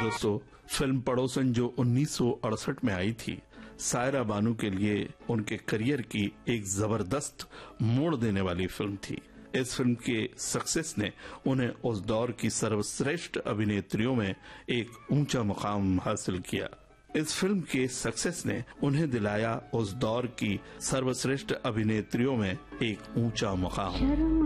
दोस्तों, फिल्म पड़ोसन जो 1968 में आई थी, सायरा बानू के लिए उनके करियर की एक जबरदस्त मोड़ देने वाली फिल्म थी। इस फिल्म के सक्सेस ने उन्हें उस दौर की सर्वश्रेष्ठ अभिनेत्रियों में एक ऊंचा मुकाम हासिल किया। इस फिल्म के सक्सेस ने उन्हें दिलाया उस दौर की सर्वश्रेष्ठ अभिनेत्रियों में एक ऊंचा मुकाम।